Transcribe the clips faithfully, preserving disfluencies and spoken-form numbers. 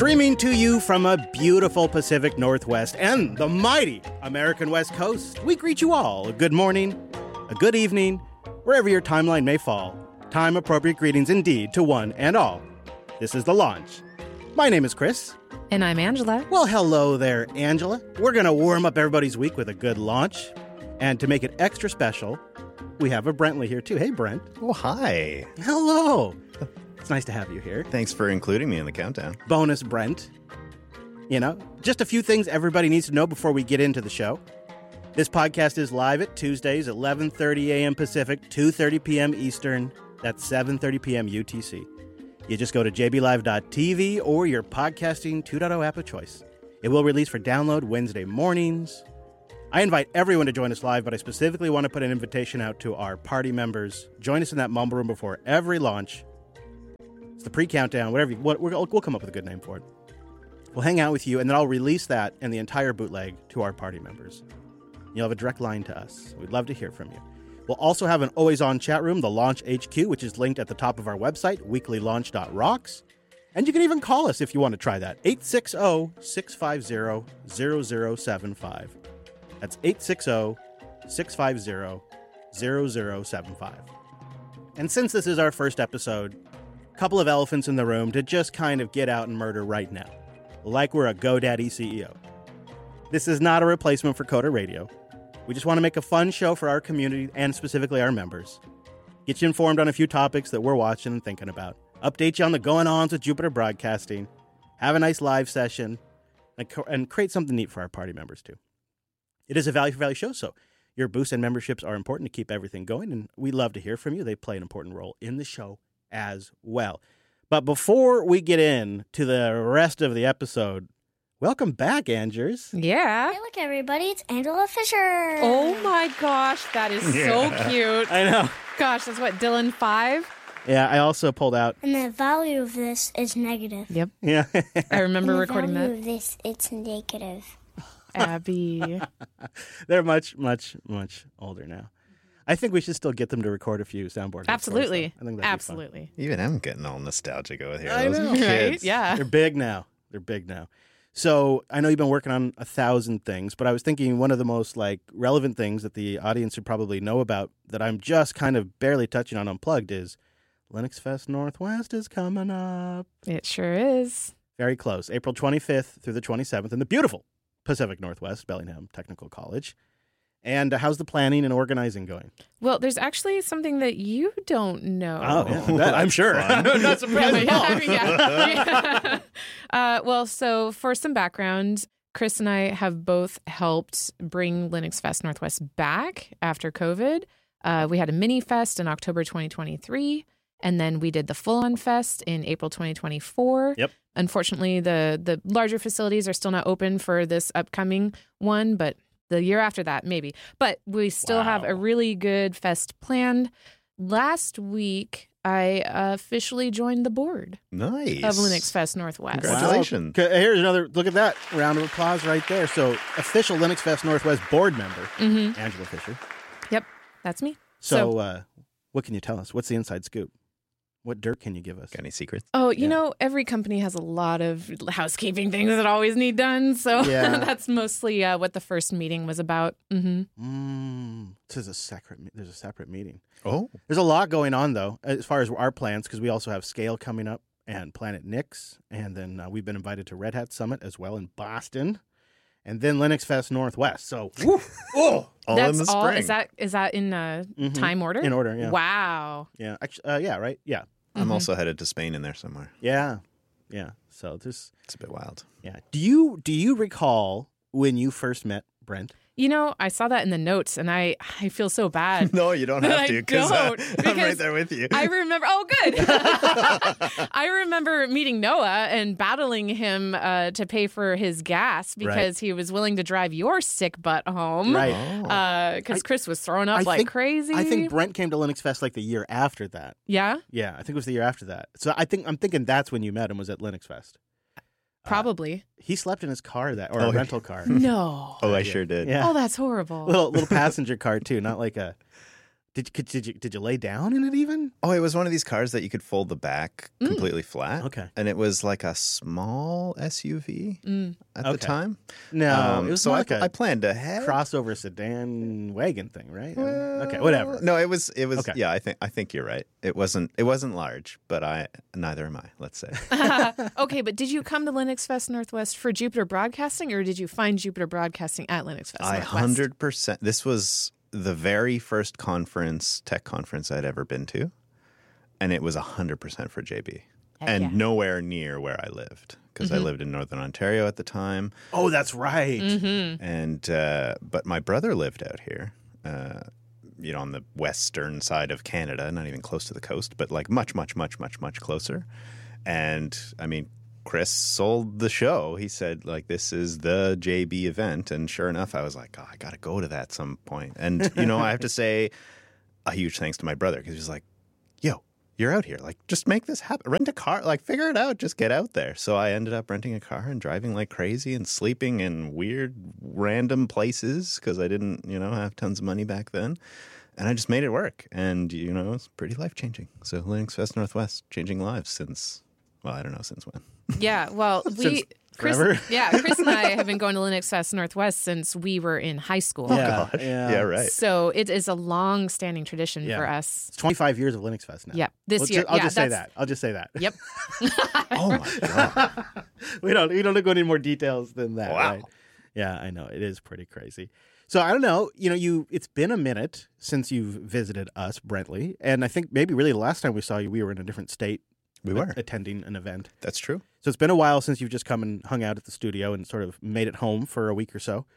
Streaming to you from a beautiful Pacific Northwest and the mighty American West Coast, we greet you all a good morning, a good evening, wherever your timeline may fall. Time-appropriate greetings indeed to one and all. This is The Launch. My name is Chris. And I'm Angela. Well, hello there, Angela. We're going to warm up everybody's week with a good launch. And to make it extra special, we have a Brentley here, too. Hey, Brent. Oh, hi. Hello. It's nice to have you here. Thanks for including me in the countdown. Bonus Brent. You know, just a few things everybody needs to know before we get into the show. This podcast is live at Tuesdays, eleven thirty a.m. Pacific, two thirty p.m. Eastern. That's seven thirty p.m. U T C. You just go to j b live dot t v or your podcasting two point oh app of choice. It will release for download Wednesday mornings. I invite everyone to join us live, but I specifically want to put an invitation out to our party members. Join us in that mumble room before every launch. It's the pre-countdown, whatever. You, what, we'll, we'll come up with a good name for it. We'll hang out with you, and then I'll release that and the entire bootleg to our party members. You'll have a direct line to us. We'd love to hear from you. We'll also have an always-on chat room, the Launch H Q, which is linked at the top of our website, weekly launch dot rocks. And you can even call us if you want to try that, eight six zero, six five zero, zero zero seven five. That's eight six zero, six five zero, zero zero seven five. And since this is our first episode, a couple of elephants in the room to just kind of get out and murder right now, like we're a GoDaddy C E O. This is not a replacement for Coder Radio. We just want to make a fun show for our community and specifically our members. Get you informed on a few topics that we're watching and thinking about. Update you on the going-ons with Jupiter Broadcasting. Have a nice live session. And, co- and create something neat for our party members, too. It is a value-for-value show, so your boosts and memberships are important to keep everything going, and we love to hear from you. They play an important role in the show as well. But before we get in to the rest of the episode, welcome back, Angers. Yeah. Hey, look, everybody. It's Angela Fisher. Oh, my gosh. That is Yeah. so cute. I know. Gosh, that's what, Dylan five? Yeah, I also pulled out. And the value of this is negative. Yep. Yeah. I remember and the recording value that. of this, it's negative. Abby. They're much, much, much older now. I think we should still get them to record a few soundboard. hits for us, Absolutely. though. I think that'd be Absolutely. Even I'm getting all nostalgic over here. I Those know. Right? kids. fun. Yeah. They're big now. They're big now. So I know you've been working on a thousand things, but I was thinking one of the most like relevant things that the audience should probably know about that I'm just kind of barely touching on Unplugged is Linux Fest Northwest is coming up. It sure is. Very close. April twenty-fifth through the twenty-seventh in the beautiful Pacific Northwest, Bellingham Technical College. And uh, how's the planning and organizing going? Well, there's actually something that you don't know. Oh, yeah, that, I'm sure. I'm not surprised at all. Yeah, yeah, yeah. uh, well, so for some background, Chris and I have both helped bring Linux Fest Northwest back after COVID. Uh, we had a mini fest in October twenty twenty-three, and then we did the full-on fest in April twenty twenty-four. Yep. Unfortunately, the the larger facilities are still not open for this upcoming one, but the year after that, maybe. But we still Wow. have a really good fest planned. Last week, I officially joined the board Nice. of Linux Fest Northwest. Congrats. Congratulations. Wow. Okay, here's another, look at that. Round of applause right there. So, official Linux Fest Northwest board member, Mm-hmm. Angela Fisher. Yep, that's me. So, So- uh, what can you tell us? What's the inside scoop? What dirt can you give us? Got any secrets? Oh, you Yeah. know, every company has a lot of housekeeping things that always need done. So Yeah. that's mostly uh, what the first meeting was about. Mm-hmm. Mm, this is a separate, me- there's a separate meeting. Oh. There's a lot going on, though, as far as our plans, because we also have Scale coming up and Planet Nix. And then uh, we've been invited to Red Hat Summit as well in Boston. And then Linux Fest Northwest. So, woo, oh, All that's in the all. spring. Is that is that in uh, Mhm. time order? in order, yeah. Wow. Yeah, actually, uh, yeah, right? Yeah, I'm Mhm. also headed to Spain in there somewhere. yeah, yeah. So there's, It's a bit wild. yeah. Do you do you recall when you first met Brent? You know, I saw that in the notes, and I I feel so bad. No, you don't I have to because uh, don't, I'm because right there with you. I remember. Oh, good. I remember meeting Noah and battling him uh, to pay for his gas because he was willing to drive your sick butt home. Right. Oh. Because I- Chris was throwing up I like think- crazy. I think Brent came to Linux Fest like the year after that. Yeah, Yeah, I think it was the year after that. So I think I'm thinking that's when you met him was at Linux Fest. probably. He slept in his car that or Oh, a yeah. rental car. No. Oh, I Yeah. sure did. Yeah. Oh, that's horrible. little little passenger car too, not like a. Did could, did you did you lay down in it even? Oh, it was one of these cars that you could fold the back Mm. completely flat. Okay. And it was like a small S U V Mm. at Okay. the time. No, Um, it was so more I, like a I planned ahead. crossover sedan wagon thing, right? I mean, okay, Well, whatever. No, it was it was Okay. yeah, I think I think you're right. It wasn't it wasn't large, but I neither am I, let's say. Okay, but did you come to Linux Fest Northwest for Jupiter Broadcasting, or did you find Jupiter Broadcasting at Linux Fest I Northwest? one hundred percent this was the very first conference, tech conference I'd ever been to, and it was one hundred percent for J B. Heck and yeah. nowhere near where I lived because I lived in Northern Ontario at the time. Oh, that's right. Mm-hmm. And uh, but my brother lived out here, uh, you know, on the western side of Canada, not even close to the coast, but like much, much, much, much, much closer. And I mean, Chris sold the show. He said, like, this is the J B event. And sure enough, I was like, oh, I got to go to that some point. And, you know, I have to say a huge thanks to my brother because he was like, yo, you're out here. Like, just make this happen. Rent a car. Like, figure it out. Just get out there. So I ended up renting a car and driving like crazy and sleeping in weird, random places because I didn't, you know, have tons of money back then. And I just made it work. And, you know, it's pretty life-changing. So Linux Fest Northwest, changing lives since, well, I don't know since when. Yeah, well, we Since Chris, forever? yeah, Chris and I have been going to Linux Fest Northwest since we were in high school. Yeah, Gosh. yeah. Yeah, right. So it is a long-standing tradition Yeah. for us. It's twenty-five years of Linux Fest now. Yep, this Let's year. ju- I'll yeah, just say that's- that. I'll just say that. Yep. Oh, my God. we don't we don't go into more details than that. Wow. Right? Yeah, I know it is pretty crazy. So I don't know. You know, you it's been a minute since you've visited us, Brentley, and I think maybe really the last time we saw you, we were in a different state. We were. attending an event. That's true. So it's been a while since you've just come and hung out at the studio and sort of made it home for a week or so.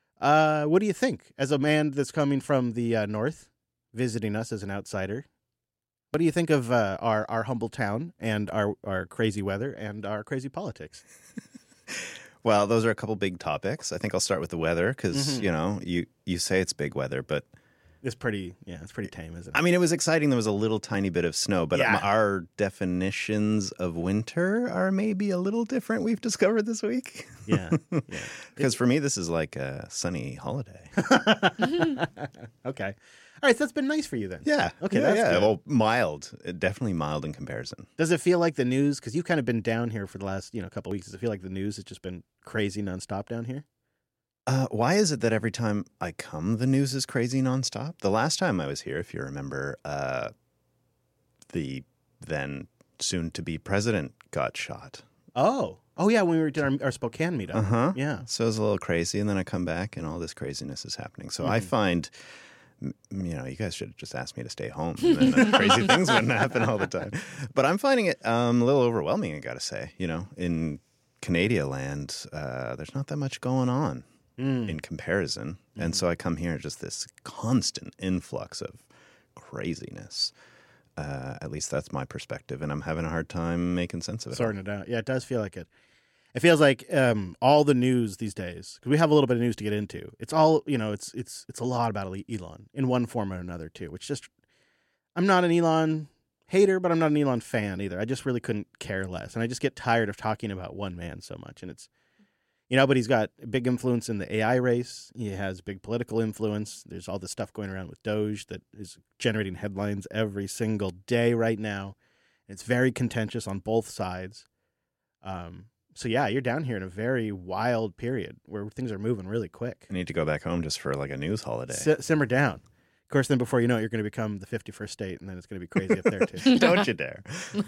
Uh, what do you think, as a man that's coming from the uh, north, visiting us as an outsider? What do you think of uh, our our humble town and our our crazy weather and our crazy politics? Well, those are a couple big topics. I think I'll start with the weather because, Mhm. you know, you, you say it's big weather, but It's pretty, yeah, it's pretty tame, isn't it? I mean, it was exciting. There was a little tiny bit of snow, but Yeah. our definitions of winter are maybe a little different, we've discovered this week. yeah, yeah. Because for me, this is like a sunny holiday. Okay. All right, so that's been nice for you then. Yeah. Okay, yeah, that's yeah. good. Well, mild. Definitely mild in comparison. Does it feel like the news, because you've kind of been down here for the last, you know, couple of weeks, does it feel like the news has just been crazy nonstop down here? Uh, why is it that every time I come, the news is crazy nonstop? The last time I was here, if you remember, uh, the then soon-to-be president got shot. Oh. Oh, yeah, when we were doing our, our Spokane meetup. Uh-huh. Yeah. So it's a little crazy, and then I come back, and all this craziness is happening. So I find, m- you know, you guys should have just asked me to stay home, and then the crazy things wouldn't happen all the time. But I'm finding it um, a little overwhelming, I got to say. You know, in Canada land, uh, there's not that much going on. Mm. In comparison. And so I come here, just this constant influx of craziness. Uh, at least that's my perspective. And I'm having a hard time making sense of it. Sorting it out. Yeah, it does feel like it. It feels like um, all the news these days, because we have a little bit of news to get into. It's all, you know, it's it's it's a lot about Elon in one form or another too, which just, I'm not an Elon hater, but I'm not an Elon fan either. I just really couldn't care less. And I just get tired of talking about one man so much. And it's, you know, but he's got a big influence in the A I race. He has big political influence. There's all this stuff going around with Doge that is generating headlines every single day right now. It's very contentious on both sides. Um, so, yeah, you're down here in a very wild period where things are moving really quick. I need to go back home just for like a news holiday. Si- simmer down. Of course, then before you know it, you're going to become the fifty-first state, and then it's going to be crazy up there, too. Don't you dare.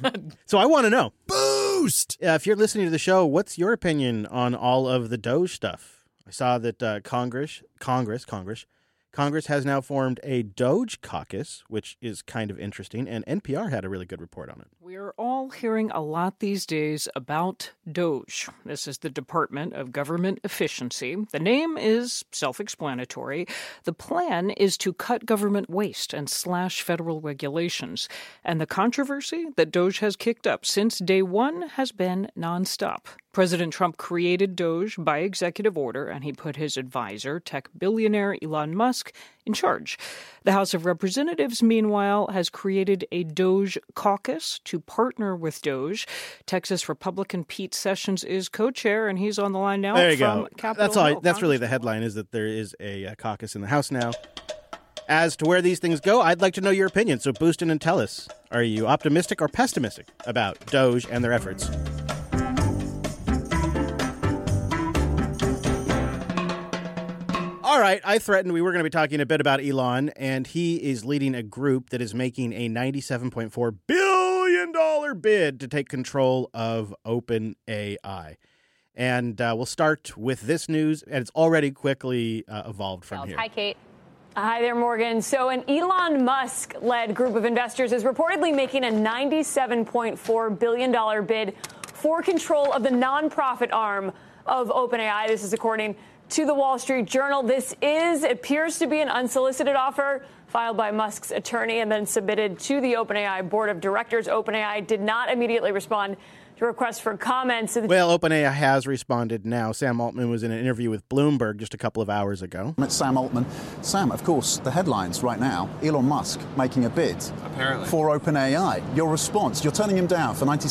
So I want to know, Boost! Uh, if you're listening to the show, what's your opinion on all of the Doge stuff? I saw that uh, Congress, Congress, Congress, Congress has now formed a Doge caucus, which is kind of interesting, and N P R had a really good report on it. We're all hearing a lot these days about Doge. This is the Department of Government Efficiency. The name is self-explanatory. The plan is to cut government waste and slash federal regulations. And the controversy that Doge has kicked up since day one has been nonstop. President Trump created Doge by executive order, and he put his advisor, tech billionaire Elon Musk, in charge. The House of Representatives, meanwhile, has created a Doge caucus to partner with Doge. Texas Republican Pete Sessions is co-chair, and he's on the line now There you from go. Capitol That's all. Hill. That's really the Congressman. headline, is that there is a, uh caucus in the House now. As to where these things go, I'd like to know your opinion, so boost in and tell us. Are you optimistic or pessimistic about Doge and their efforts? All right, I threatened we were going to be talking a bit about Elon, and he is leading a group that is making a ninety-seven point four billion dollars bid to take control of OpenAI. And uh, we'll start with this news, and it's already quickly uh, evolved from here. Hi, Kate. Hi there, Morgan. So an Elon Musk-led group of investors is reportedly making a ninety-seven point four billion dollars bid for control of the nonprofit arm of OpenAI. This is according to the Wall Street Journal. This is appears to be an unsolicited offer filed by Musk's attorney and then submitted to the OpenAI board of directors. OpenAI did not immediately respond to requests for comments. Well, OpenAI has responded now. Sam Altman was in an interview with Bloomberg just a couple of hours ago. It's Sam Altman. Sam, of course, the headlines right now, Elon Musk making a bid Apparently. for OpenAI. Your response, you're turning him down for ninety-seven